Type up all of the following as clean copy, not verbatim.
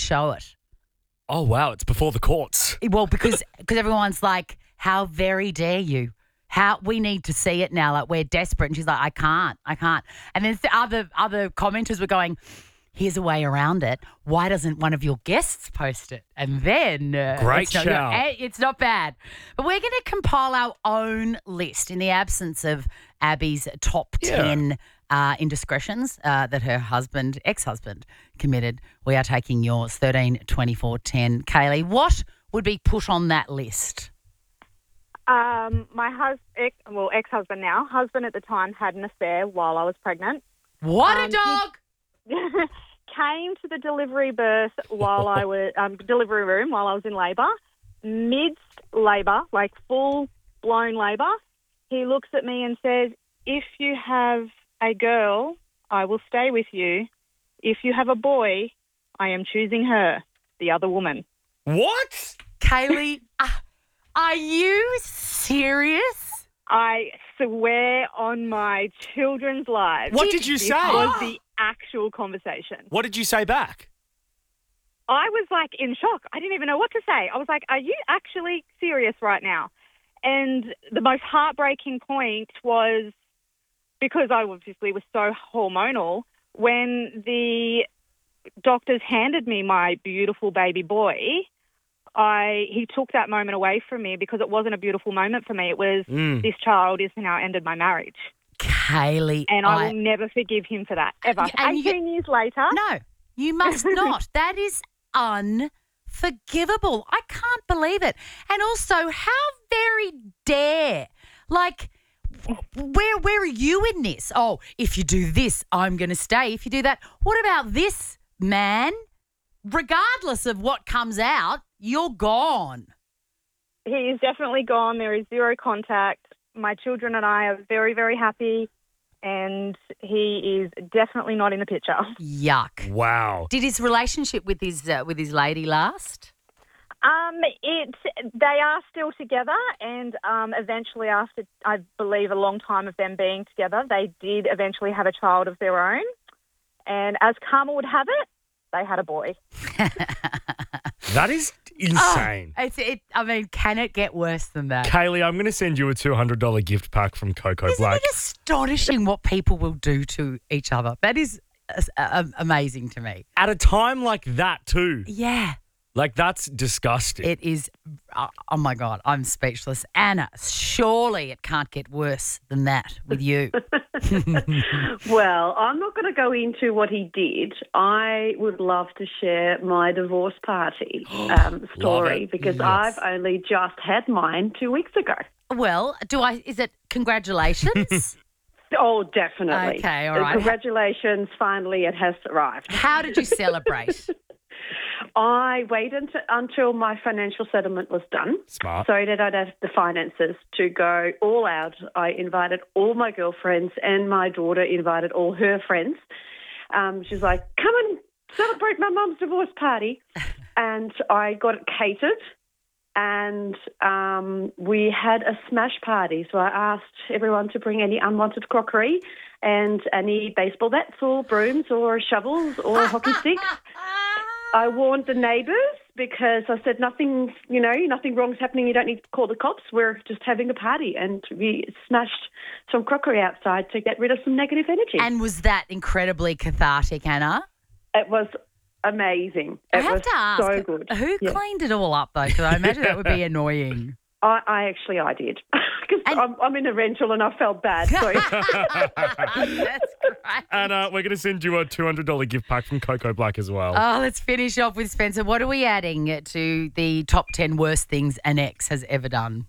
show it. Oh, wow. It's before the courts. Well, because everyone's like, how very dare you? We need to see it now. Like, we're desperate. And she's like, I can't. And then the other commenters were going, here's a way around it. Why doesn't one of your guests post it? And then Great shout. It's not bad. But we're going to compile our own list in the absence of Abby's top 10 indiscretions that her ex-husband committed. We are taking yours, 13, 24, 10. Kaylee, what would be put on that list? My ex-husband now. Husband at the time had an affair while I was pregnant. What a dog! Came to the delivery berth while I was delivery room while I was in labour. Midst labour, like full blown labour, he looks at me and says, "If you have a girl, I will stay with you. If you have a boy, I am choosing her, the other woman." What? Kaylee, are you serious? I swear on my children's lives. What did you say? This was the actual conversation. What did you say back? I was like in shock. I didn't even know what to say. I was like, are you actually serious right now? And the most heartbreaking point was, because I obviously was so hormonal, when the doctors handed me my beautiful baby boy, he took that moment away from me because it wasn't a beautiful moment for me. It was, this child has now ended my marriage. Kaylee. And I will never forgive him for that, ever. 18 years later. No, you must not. That is unforgivable. I can't believe it. And also, how very dare. Like, where are you in this? Oh, if you do this, I'm going to stay. If you do that, what about this, man? Regardless of what comes out, you're gone. He is definitely gone. There is zero contact. My children and I are very, very happy, and he is definitely not in the picture. Yuck. Wow. Did his relationship with his lady last? They are still together, and eventually, after I believe a long time of them being together, they did eventually have a child of their own. And as karma would have it, they had a boy. That is insane. Can it get worse than that? Kaylee, I'm going to send you a $200 gift pack from Coco Black. Isn't it astonishing what people will do to each other? That is amazing to me. At a time like that too. Yeah. Like, that's disgusting. It is. Oh, my God. I'm speechless. Anna, surely it can't get worse than that with you. Well, I'm not going to go into what he did. I would love to share my divorce party story because I've only just had mine 2 weeks ago. Well, is it congratulations? Oh, definitely. Okay, all right. Congratulations. Finally, it has arrived. How did you celebrate? I waited until my financial settlement was done. Smart. So that I'd have the finances to go all out. I invited all my girlfriends, and my daughter invited all her friends. She's like, come and celebrate my mum's divorce party. And I got it catered, and we had a smash party. So I asked everyone to bring any unwanted crockery and any baseball bats or brooms or shovels or hockey sticks. I warned the neighbours because I said nothing wrong's happening. You don't need to call the cops. We're just having a party, and we smashed some crockery outside to get rid of some negative energy. And was that incredibly cathartic, Anna? It was amazing. I have to ask, so good. Who cleaned it all up, though? Because I imagine that would be annoying. I did. Because I'm in a rental and I felt bad. So. That's great. And we're going to send you a $200 gift pack from Coco Black as well. Oh, let's finish off with Spencer. What are we adding to the top 10 worst things an ex has ever done?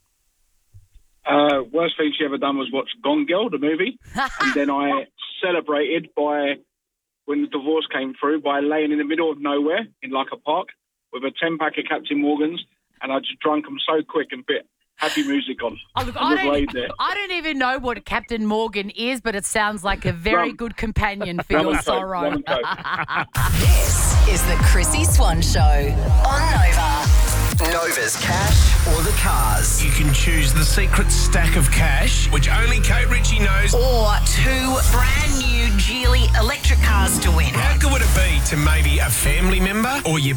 Worst thing she ever done was watch Gone Girl, the movie. And then I celebrated when the divorce came through, by laying in the middle of nowhere in like a park with a 10-pack of Captain Morgan's, and I just drank them so quick and put happy music on. Oh, look, I don't even know what Captain Morgan is, but it sounds like a very good companion for your sorrow. This is the Chrissy Swan Show on Nova. Nova's cash or the cars. You can choose the secret stack of cash, which only Kate Ritchie knows. Or 2 brand new Geely electric cars to win. How good would it be to maybe a family member or your